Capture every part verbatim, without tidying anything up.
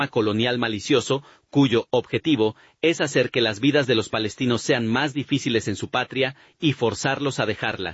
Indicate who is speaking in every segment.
Speaker 1: colonial malicioso, cuyo objetivo es hacer que las vidas de los palestinos sean más difíciles en su patria y forzarlos a dejarla.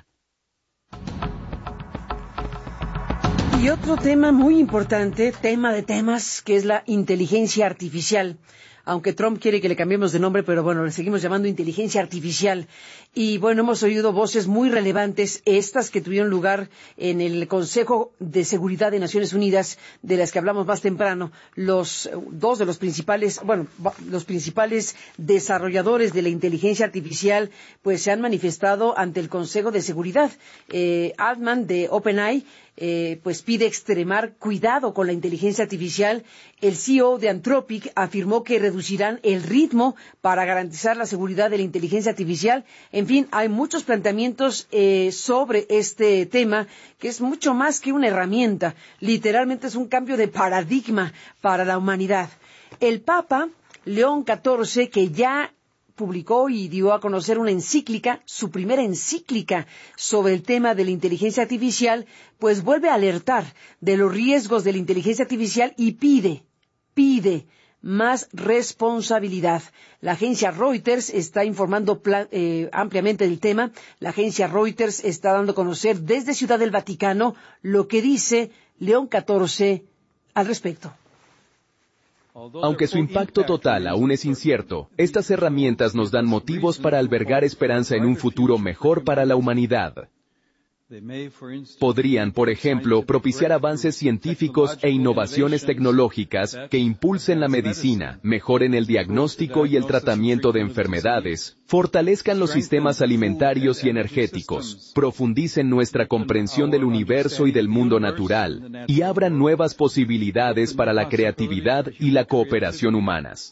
Speaker 2: Y otro tema muy importante, tema de temas, que es la inteligencia artificial. Aunque Trump quiere que le cambiemos de nombre, pero bueno, le seguimos llamando inteligencia artificial. Y bueno, hemos oído voces muy relevantes, estas que tuvieron lugar en el Consejo de Seguridad de Naciones Unidas, de las que hablamos más temprano. Los dos de los principales, bueno, los principales desarrolladores de la inteligencia artificial, pues se han manifestado ante el Consejo de Seguridad. Eh, Altman de OpenAI, Eh, pues pide extremar cuidado con la inteligencia artificial. El C E O de Anthropic afirmó que reducirán el ritmo para garantizar la seguridad de la inteligencia artificial. En fin, hay muchos planteamientos eh, sobre este tema, que es mucho más que una herramienta. Literalmente es un cambio de paradigma para la humanidad. El Papa León catorce, que ya publicó y dio a conocer una encíclica, su primera encíclica sobre el tema de la inteligencia artificial, pues vuelve a alertar de los riesgos de la inteligencia artificial y pide, pide más responsabilidad. La agencia Reuters está informando eh, ampliamente del tema. La agencia Reuters está dando a conocer desde Ciudad del Vaticano lo que dice León catorce al respecto.
Speaker 3: Aunque su impacto total aún es incierto, estas herramientas nos dan motivos para albergar esperanza en un futuro mejor para la humanidad. Podrían, por ejemplo, propiciar avances científicos e innovaciones tecnológicas que impulsen la medicina, mejoren el diagnóstico y el tratamiento de enfermedades, fortalezcan los sistemas alimentarios y energéticos, profundicen nuestra comprensión del universo y del mundo natural, y abran nuevas posibilidades para la creatividad y la cooperación humanas.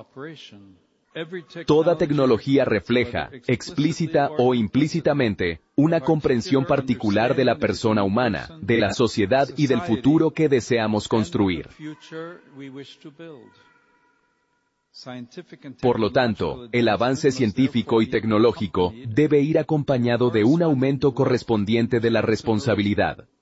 Speaker 3: Toda tecnología refleja, explícita o implícitamente, una comprensión particular de la persona humana, de la sociedad y del futuro que deseamos construir. Por lo tanto, el avance científico y tecnológico debe ir acompañado de un aumento correspondiente de la responsabilidad.